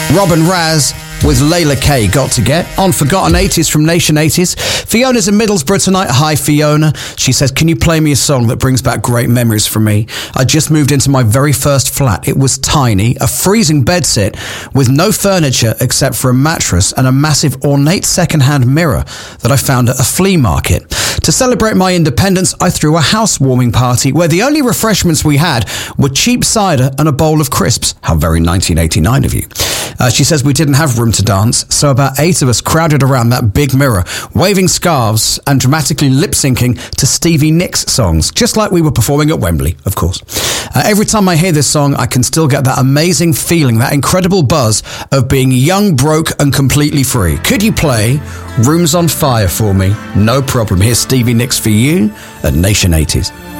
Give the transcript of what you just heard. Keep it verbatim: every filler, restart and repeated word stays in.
Robin Raz with Layla K, Got to Get. On Forgotten eighties from Nation eighties. Fiona's in Middlesbrough tonight. Hi, Fiona. She says, can you play me a song that brings back great memories for me? I just moved into my very first flat. It was tiny, a freezing bedsit with no furniture except for a mattress and a massive ornate second-hand mirror that I found at a flea market. To celebrate my independence, I threw a housewarming party where the only refreshments we had were cheap cider and a bowl of crisps. How very nineteen eighty-nine of you. Uh, she says we didn't have room to dance, so about eight of us crowded around that big mirror, waving scarves and dramatically lip-syncing to Stevie Nicks songs, just like we were performing at Wembley, of course. Uh, every time I hear this song, I can still get that amazing feeling, that incredible buzz of being young, broke and completely free. Could you play Rooms on Fire for me? No problem. Here's Stevie Nicks for you at Nation eighties.